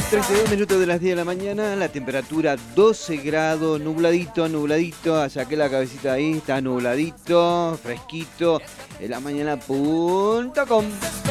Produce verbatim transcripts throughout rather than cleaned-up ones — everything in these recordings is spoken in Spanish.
treinta y dos minutos de las diez de la mañana, la temperatura doce grados, nubladito, nubladito, saqué la cabecita ahí, está nubladito, fresquito, en la mañana punto com.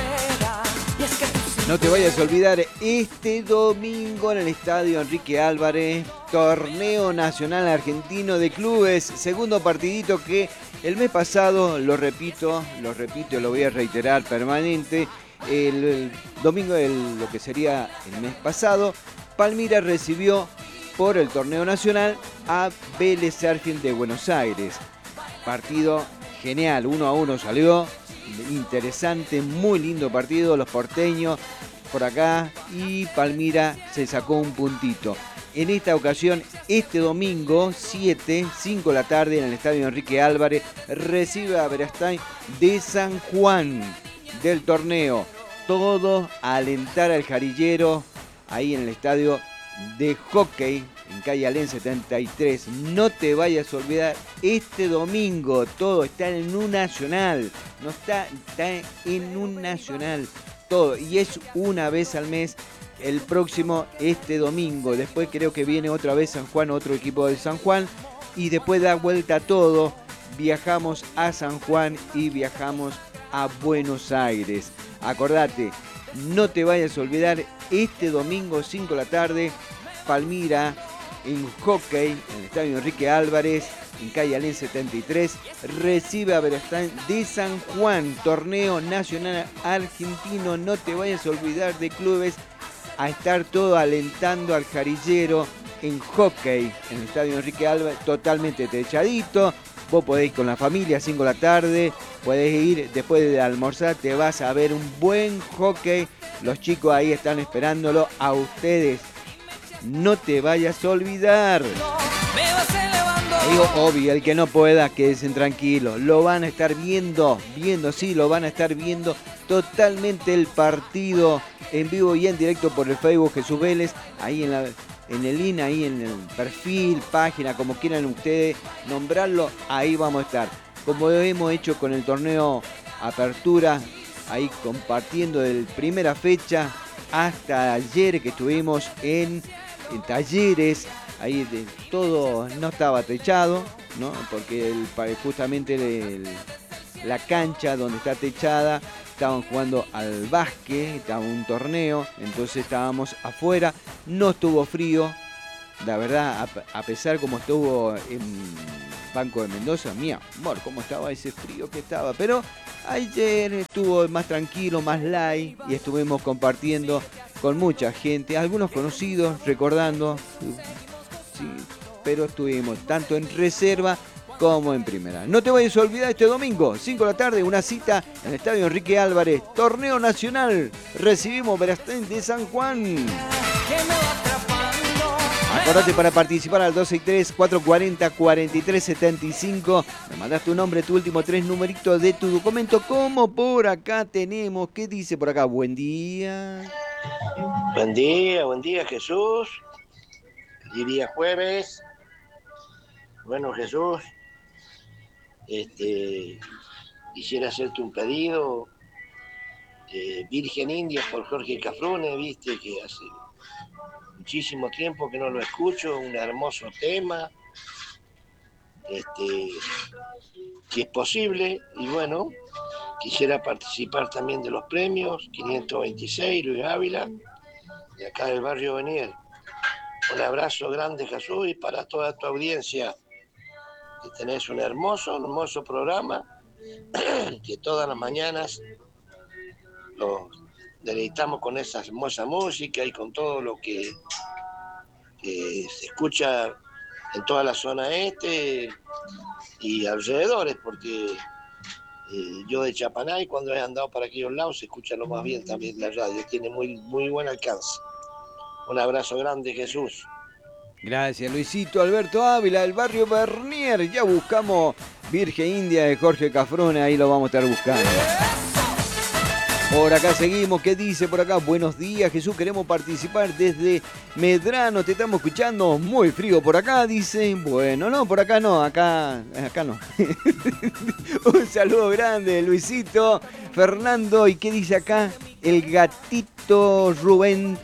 No te vayas a olvidar, este domingo en el Estadio Enrique Álvarez, Torneo Nacional Argentino de Clubes, segundo partidito que el mes pasado, lo repito, lo repito y lo voy a reiterar permanente, el, el domingo, el, lo que sería el mes pasado, Palmira recibió por el Torneo Nacional a Vélez Sarsfield de Buenos Aires. Partido genial, uno a uno salió. Interesante, muy lindo partido, los porteños por acá y Palmira se sacó un puntito. En esta ocasión, este domingo, siete, cinco de la tarde en el Estadio Enrique Álvarez, recibe a Verastein de San Juan del torneo. Todo a alentar al jarillero ahí en el estadio de hockey en calle Alén setenta y tres. No te vayas a olvidar, este domingo todo está en un nacional, no está, está en un nacional, todo, y es una vez al mes, el próximo este domingo. Después creo que viene otra vez San Juan, otro equipo de San Juan, y después da vuelta todo, viajamos a San Juan y viajamos a Buenos Aires. Acordate, no te vayas a olvidar, este domingo cinco de la tarde, Palmira en hockey, en el Estadio Enrique Álvarez, en calle Alén setenta y tres, recibe a Verastein de San Juan, Torneo Nacional Argentino. No te vayas a olvidar de clubes, a estar todo alentando al jarillero en hockey, en el Estadio Enrique Álvarez, totalmente techadito. Vos podés ir con la familia, cinco de la tarde, podés ir después de almorzar, te vas a ver un buen hockey. Los chicos ahí están esperándolo a ustedes. No te vayas a olvidar. Digo, obvio, el que no pueda, quédense tranquilos. Lo van a estar viendo, viendo, sí, lo van a estar viendo totalmente el partido en vivo y en directo por el Facebook Jesús Vélez, ahí en la... en el I N, ahí en el perfil, página, como quieran ustedes nombrarlo, ahí vamos a estar. Como hemos hecho con el torneo Apertura, ahí compartiendo de primera fecha hasta ayer que estuvimos en, en Talleres, ahí de, todo no estaba techado, ¿no? Porque el, justamente el, la cancha donde está techada, estaban jugando al básquet, estaba un torneo, entonces estábamos afuera, no estuvo frío, la verdad, a, a pesar como estuvo en Banco de Mendoza, mi amor, cómo estaba ese frío que estaba, pero ayer estuvo más tranquilo, más light, y estuvimos compartiendo con mucha gente, algunos conocidos, recordando, sí, pero estuvimos tanto en reserva como en primera. No te vayas a olvidar, este domingo, cinco de la tarde, una cita en el Estadio Enrique Álvarez, Torneo Nacional. Recibimos Verastein de San Juan. Acordate para participar al dos seis tres, cuatro cuatro cero, cuatro tres siete cinco. Me mandas tu nombre, tu último tres numeritos de tu documento. Como por acá tenemos, ¿qué dice por acá? Buen día. Buen día, buen día Jesús. Y día jueves. Bueno, Jesús, este, quisiera hacerte un pedido. Eh, Virgen India por Jorge Cafrune, viste que hace muchísimo tiempo que no lo escucho, un hermoso tema, este, si es posible, y bueno, quisiera participar también de los premios, quinientos veintiséis, Luis Ávila, de acá del barrio Beniel. Un abrazo grande, Jesús, y para toda tu audiencia, que tenés un hermoso, un hermoso programa, que todas las mañanas los deleitamos con esa hermosa música y con todo lo que, que se escucha en toda la zona este y alrededores, porque eh, yo de Chapanay, cuando he andado para aquellos lados, se escucha lo más bien también la radio, tiene muy, muy buen alcance. Un abrazo grande, Jesús. Gracias, Luisito Alberto Ávila, del barrio Bernier. Ya buscamos Virgen India de Jorge Cafrune, ahí lo vamos a estar buscando. Por acá seguimos, ¿qué dice por acá? Buenos días, Jesús, queremos participar desde Medrano, te estamos escuchando, muy frío por acá, dice. Bueno, no, por acá no, acá, acá no. Un saludo grande, Luisito, Fernando, ¿y qué dice acá? El gatito Rubén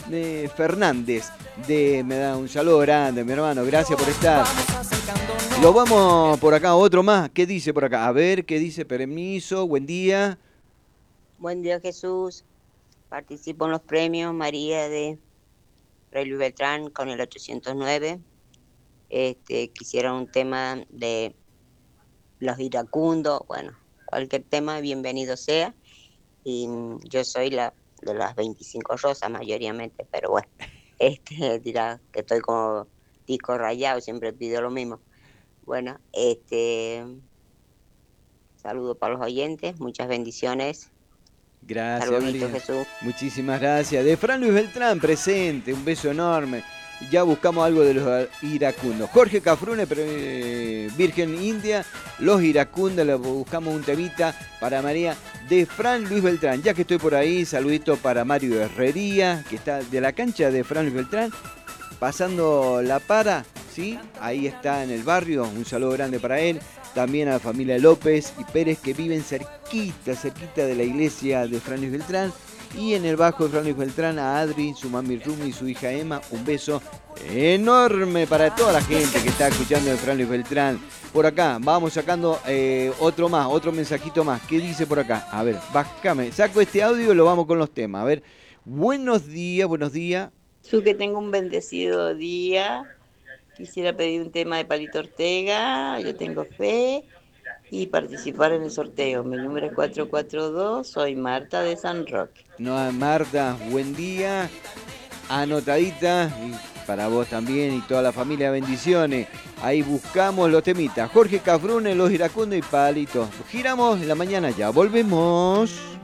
de Fernández. De, me da un saludo grande, mi hermano. Gracias por estar. Lo vamos por acá, otro más. ¿Qué dice por acá? A ver, ¿qué dice? Permiso, buen día. Buen día, Jesús. Participo en los premios María de Fray Luis Beltrán con el ochocientos nueve. Este, quisiera un tema de los iracundos, bueno, cualquier tema, bienvenido sea. Y yo soy la de las veinticinco rosas mayoritariamente, pero bueno, este dirá que estoy como disco rayado, siempre pido lo mismo. Bueno, este saludo para los oyentes, muchas bendiciones. Gracias, Saludito, María. Jesús. Muchísimas gracias. De Fran Luis Beltrán, presente, un beso enorme. Ya buscamos algo de los iracundos. Jorge Cafrune, eh, Virgen India, los iracundos, le buscamos un temita para María de Fran Luis Beltrán. Ya que estoy por ahí, saludito para Mario Herrería, que está de la cancha de Fran Luis Beltrán, pasando la para, ¿sí? Ahí está en el barrio, un saludo grande para él. También a la familia López y Pérez, que viven cerquita, cerquita de la iglesia de Fran Luis Beltrán. Y en el bajo de Fran Luis Beltrán, a Adri, su mami Rumi y su hija Emma, un beso enorme para toda la gente que está escuchando de Fran Luis Beltrán. Por acá, vamos sacando eh, otro más, otro mensajito más. ¿Qué dice por acá? A ver, bájame, saco este audio y lo vamos con los temas. A ver, buenos días, buenos días. Su que tenga un bendecido día. Quisiera pedir un tema de Palito Ortega, yo tengo fe, y participar en el sorteo. Mi número es cuatro cuatro dos, soy Marta de San Roque. No, Marta, buen día, anotadita, y para vos también y toda la familia, bendiciones. Ahí buscamos los temitas. Jorge Cafrune, los iracundos y Palito. Giramos en la mañana, ya volvemos.